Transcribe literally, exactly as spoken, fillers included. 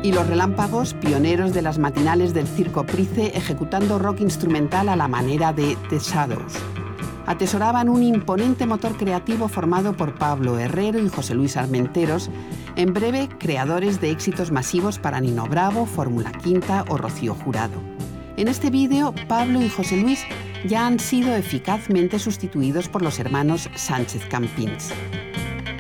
Y los Relámpagos, pioneros de las matinales del Circo Price, ejecutando rock instrumental a la manera de The Shadows. Atesoraban un imponente motor creativo formado por Pablo Herrero y José Luis Armenteros, en breve creadores de éxitos masivos para Nino Bravo, Fórmula Quinta o Rocío Jurado. En este vídeo, Pablo y José Luis ya han sido eficazmente sustituidos por los hermanos Sánchez Campins.